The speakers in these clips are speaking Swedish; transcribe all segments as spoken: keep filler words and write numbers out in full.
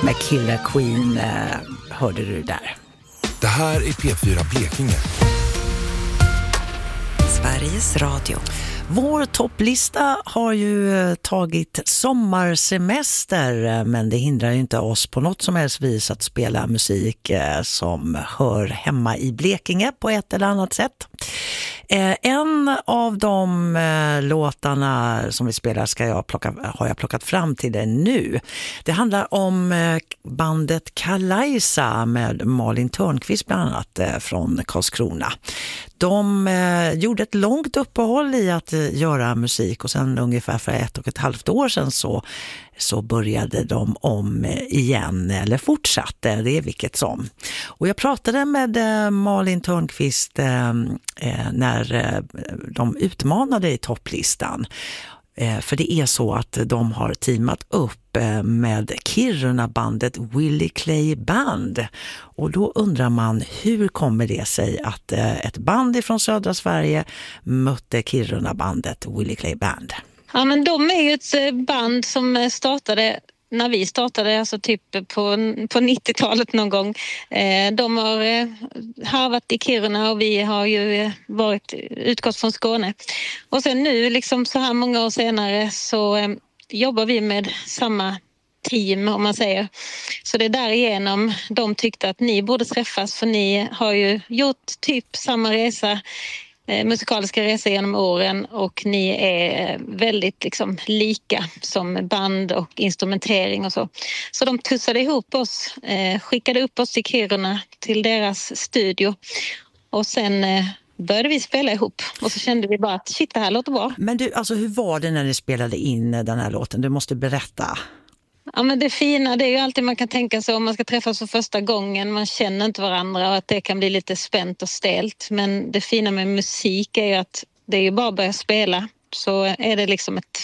med Killer Queen eh, hörde du där. Det här är P fyra Blekinge. Sveriges Radio. Vår topplista har ju tagit sommarsemester, men det hindrar ju inte oss på något som helst vis att spela musik som hör hemma i Blekinge på ett eller annat sätt. En av de låtarna som vi spelar ska jag plocka, har jag plockat fram till det nu. Det handlar om bandet Kalaisa med Malin Törnqvist bland annat från Karlskrona. De eh, gjorde ett långt uppehåll i att eh, göra musik och sen ungefär för ett och ett halvt år sedan så, så började de om eh, igen eller fortsatte, det är vilket som. Och jag pratade med eh, Malin Törnqvist eh, eh, när eh, de utmanade i topplistan. För det är så att de har teamat upp med Kiruna-bandet Willie Clay Band. Och då undrar man, hur kommer det sig att ett band från södra Sverige mötte Kiruna-bandet Willie Clay Band? Ja, men de är ju ett band som startade när vi startade, alltså typ på, på nittiotalet någon gång. De har harvat i Kiruna och vi har ju varit utgått från Skåne. Och sen nu, liksom så här många år senare, så jobbar vi med samma team, om man säger. Så det är därigenom de tyckte att ni borde träffas, för ni har ju gjort typ samma resa, musikaliska resor genom åren, och ni är väldigt liksom lika som band och instrumentering och så. Så de tussade ihop oss, eh, skickade upp oss till Kiruna till deras studio, och sen eh, började vi spela ihop, och så kände vi bara att shit, det här låter bra. Men du, alltså hur var det när ni spelade in den här låten? Du måste berätta. Ja, men det fina, det är ju alltid man kan tänka sig om man ska träffas för första gången. Man känner inte varandra och att det kan bli lite spänt och stelt. Men det fina med musik är ju att det är ju bara att börja spela. Så är det liksom ett,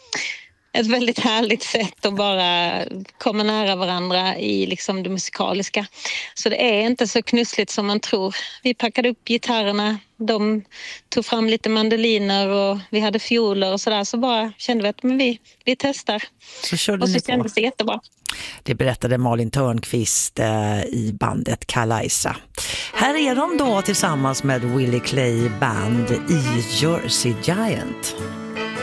ett väldigt härligt sätt att bara komma nära varandra i liksom det musikaliska. Så det är inte så knussligt som man tror. Vi packade upp gitarrerna, de tog fram lite mandoliner och vi hade fioler och sådär. Så bara kände vi att men vi, vi testar. Så körde och så ni på. kändes det jättebra. Det berättade Malin Törnqvist eh, i bandet Kalaisa. Här är de då tillsammans med Willie Clay Band i Jersey Giant.